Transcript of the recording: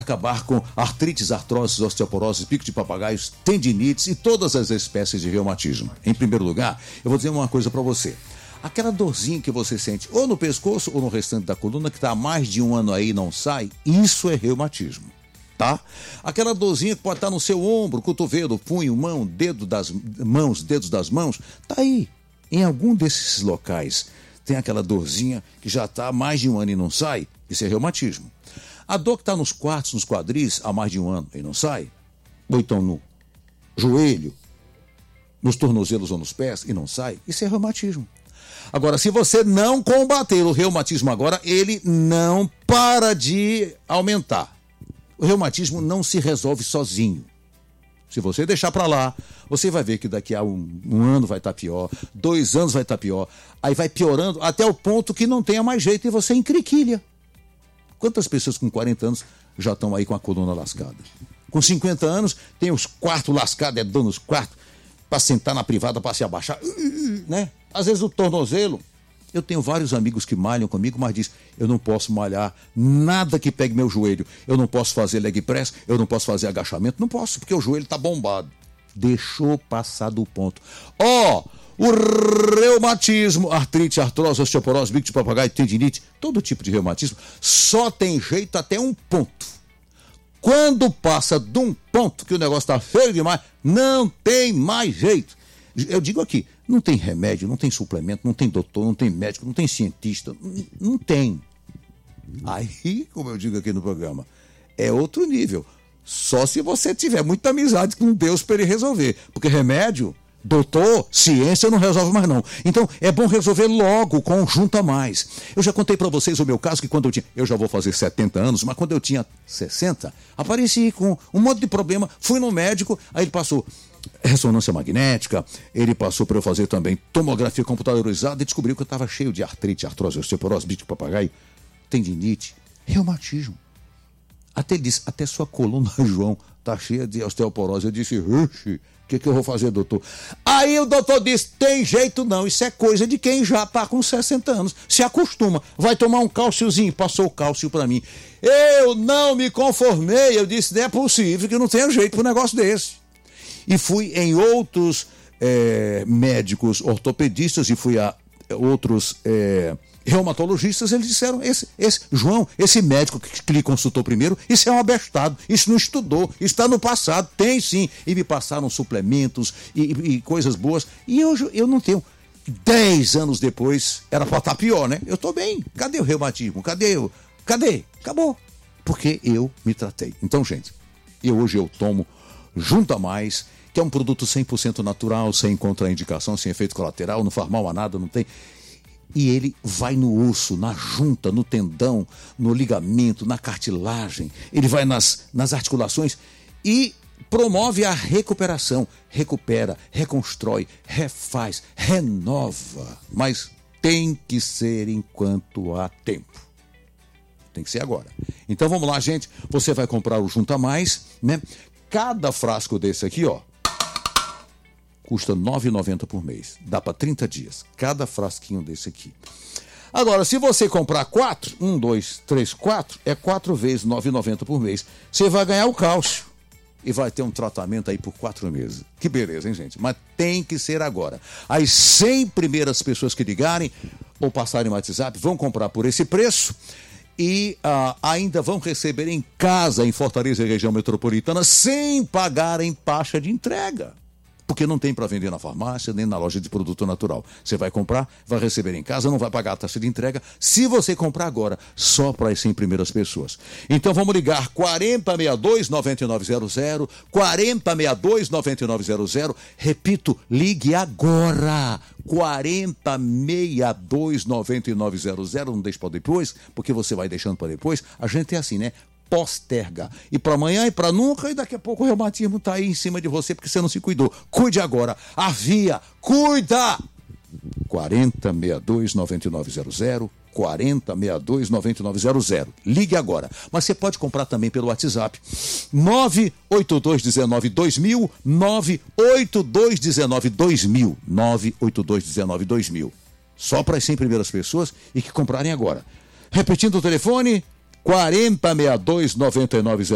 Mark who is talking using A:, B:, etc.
A: acabar com artrites, artroses, osteoporoses, pico de papagaios, tendinites e todas as espécies de reumatismo. Em primeiro lugar, eu vou dizer uma coisa para você. Aquela dorzinha que você sente ou no pescoço ou no restante da coluna que está há mais de um ano aí e não sai, isso é reumatismo, tá? Aquela dorzinha que pode estar no seu ombro, cotovelo, punho, mão, dedos das mãos, tá aí. Em algum desses locais tem aquela dorzinha que já está há mais de um ano e não sai, isso é reumatismo. A dor que está nos quartos, nos quadris, há mais de um ano e não sai, ou então no joelho, nos tornozelos ou nos pés e não sai, isso é reumatismo. Agora, se você não combater o reumatismo agora, ele não para de aumentar. O reumatismo não se resolve sozinho. Se você deixar para lá, você vai ver que daqui a um ano vai estar pior, 2 anos vai estar pior, aí vai piorando até o ponto que não tenha mais jeito e você encriquilha. Quantas pessoas com 40 anos já estão aí com a coluna lascada? Com 50 anos, tem os quartos lascados, é dor nos quartos, para sentar na privada, para se abaixar, né? Às vezes o tornozelo. Eu tenho vários amigos que malham comigo, mas diz, eu não posso malhar nada que pegue meu joelho. Eu não posso fazer leg press, eu não posso fazer agachamento, não posso, porque o joelho está bombado. Deixou passar do ponto. O reumatismo, artrite, artrose, osteoporose, bico de papagaio, tendinite, todo tipo de reumatismo, só tem jeito até um ponto. Quando passa de um ponto que o negócio está feio demais, não tem mais jeito. Eu digo aqui, não tem remédio, não tem suplemento, não tem doutor, não tem médico, não tem cientista, não tem. Aí, como eu digo aqui no programa, é outro nível. Só se você tiver muita amizade com Deus para ele resolver. Porque remédio, doutor, ciência não resolve mais não. Então é bom resolver logo com Junta Mais. Eu já contei para vocês o meu caso que quando eu já vou fazer 70 anos, mas quando eu tinha 60, apareci com um monte de problema, fui no médico, aí ele passou ressonância magnética, ele passou para eu fazer também tomografia computadorizada e descobriu que eu estava cheio de artrite, artrose, osteoporose, bico de papagaio, tendinite, reumatismo. Até ele disse, até sua coluna, João, tá cheia de osteoporose. Eu disse, o que eu vou fazer, doutor? Aí o doutor disse, tem jeito não, isso é coisa de quem já tá com 60 anos. Se acostuma, vai tomar um cálciozinho, passou o cálcio para mim. Eu não me conformei, eu disse, não é possível que eu não tenha jeito para um negócio desse. E fui em outros médicos ortopedistas e fui a outros reumatologistas, eles disseram, João, esse médico que lhe consultou primeiro, isso é um abestado, isso não estudou, isso está no passado, tem sim. E me passaram suplementos e coisas boas, e eu não tenho. 10 anos depois, era para estar pior, né? Eu estou bem, cadê o reumatismo? Cadê? Acabou, porque eu me tratei. Então, gente, hoje eu tomo Junta Mais, que é um produto 100% natural, sem contraindicação, sem efeito colateral, não faz mal a nada, não tem. E ele vai no osso, na junta, no tendão, no ligamento, na cartilagem, ele vai nas articulações e promove a recuperação. Recupera, reconstrói, refaz, renova. Mas tem que ser enquanto há tempo. Tem que ser agora. Então vamos lá, gente. Você vai comprar o Junta Mais, né? Cada frasco desse aqui, custa R$ 9,90 por mês. Dá para 30 dias. Cada frasquinho desse aqui. Agora, se você comprar 4, 1, 2, 3, 4, é 4 vezes R$ 9,90 por mês. Você vai ganhar o cálcio. E vai ter um tratamento aí por 4 meses. Que beleza, hein, gente? Mas tem que ser agora. As 100 primeiras pessoas que ligarem ou passarem no WhatsApp vão comprar por esse preço. E ainda vão receber em casa, em Fortaleza e região metropolitana, sem pagarem taxa de entrega. Porque não tem para vender na farmácia, nem na loja de produto natural. Você vai comprar, vai receber em casa, não vai pagar a taxa de entrega, se você comprar agora, só para as 100 primeiras pessoas. Então vamos ligar 4062-9900, 4062-9900, repito, ligue agora, 4062-9900, não deixe para depois, porque você vai deixando para depois, a gente é assim, né? Posterga. E para amanhã e para nunca, e daqui a pouco o reumatismo está aí em cima de você porque você não se cuidou. Cuide agora. Avia. Cuida! 4062-9900, 4062-9900. Ligue agora. Mas você pode comprar também pelo WhatsApp. 982192000, 982192000, 982192000. Só para as 100 primeiras pessoas e que comprarem agora. Repetindo o telefone, 4062-9900,